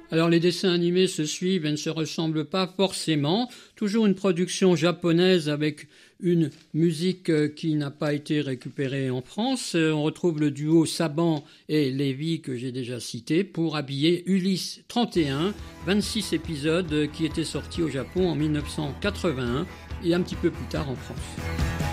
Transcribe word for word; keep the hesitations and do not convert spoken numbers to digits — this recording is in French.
Alors les dessins animés se suivent et ne se ressemblent pas forcément. Toujours une production japonaise avec une musique qui n'a pas été récupérée en France. On retrouve le duo Saban et Lévy que j'ai déjà cité pour habiller Ulysse trente et un, vingt-six épisodes qui étaient sortis au Japon en mille neuf cent quatre-vingt-un et un petit peu plus tard en France.